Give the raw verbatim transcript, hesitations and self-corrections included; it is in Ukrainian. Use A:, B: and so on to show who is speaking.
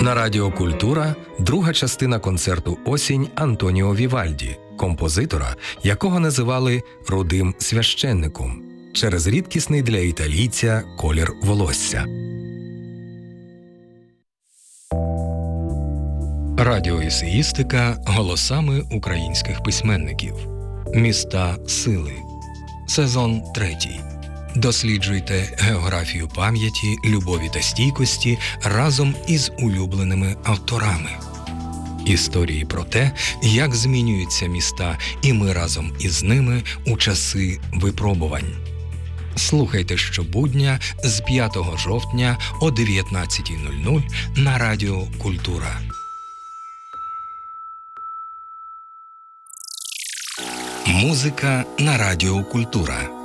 A: На Радіо Культура друга частина концерту «Осінь» Антоніо Вівальді, композитора, якого називали «рудим священником» через рідкісний для італійця колір волосся. Радіоесеїстика голосами українських письменників. Міста сили. Сезон третій. Досліджуйте географію пам'яті, любові та стійкості разом із улюбленими авторами. Історії про те, як змінюються міста, і ми разом із ними у часи випробувань. Слухайте щобудня з п'ятого жовтня о дев'ятнадцятій нуль нуль на Радіо Культура. Музика на Радіо Культура.